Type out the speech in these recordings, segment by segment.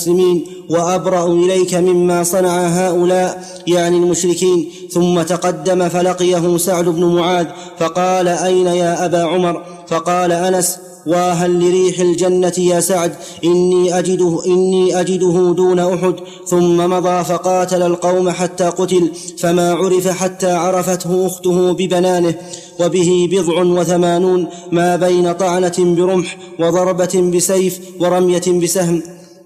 المسلمين وأبرأ إليك مما صنع هؤلاء يعني المشركين. ثم تقدم فلقيه سعد بن معاذ فقال: أين يا أبا عمر؟ فقال أنس: واهل لريح الجنة يا سعد، إني أجده دون أحد. ثم مضى فقاتل القوم حتى قتل، فما عرف حتى عرفته أخته ببنانه، وبه 87 ما بين طعنة برمح وضربة بسيف ورمية بسهم.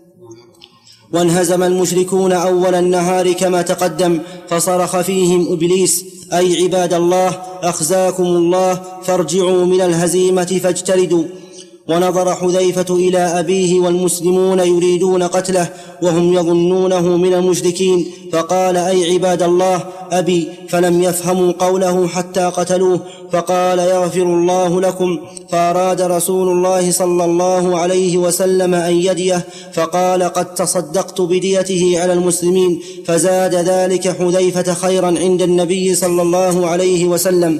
وانهزم المشركون أول النهار كما تقدم، فصرخ فيهم إبليس: أي عباد الله، أخزاكم الله، فارجعوا من الهزيمة فاجتردوا. ونظر حذيفة إلى أبيه والمسلمون يريدون قتله وهم يظنونه من المشركين، فقال: أي عباد الله، أبي، فلم يفهموا قوله حتى قتلوه، فقال: يغفر الله لكم. فأراد رسول الله صلى الله عليه وسلم أن يديه، فقال: قد تصدقت بديته على المسلمين. فزاد ذلك حذيفة خيرا عند النبي صلى الله عليه وسلم.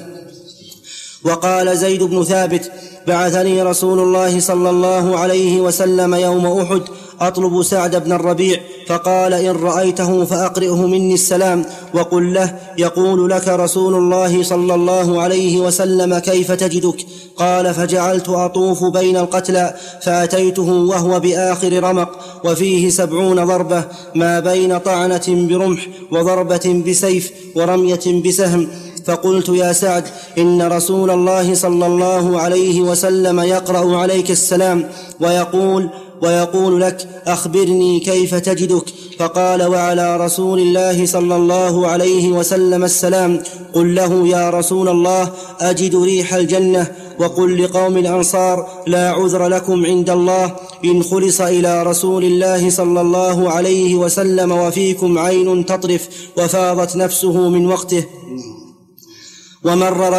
وقال زيد بن ثابت: بعثني رسول الله صلى الله عليه وسلم يوم أحد أطلب سعد بن الربيع، فقال: إن رأيته فأقرئه مني السلام وقل له: يقول لك رسول الله صلى الله عليه وسلم كيف تجدك؟ قال: فجعلت أطوف بين القتلى، فأتيته وهو بآخر رمق، وفيه 70 ضربة ما بين طعنة برمح وضربة بسيف ورمية بسهم. فقلت: يا سعد، إن رسول الله صلى الله عليه وسلم يقرأ عليك السلام ويقول لك: أخبرني كيف تجدك؟ فقال: وعلى رسول الله صلى الله عليه وسلم السلام. قل له: يا رسول الله، أجد ريح الجنة. وقل لقوم الأنصار: لا عذر لكم عند الله إن خلص إلى رسول الله صلى الله عليه وسلم وفيكم عين تطرف. وفاضت نفسه من وقته. ومرر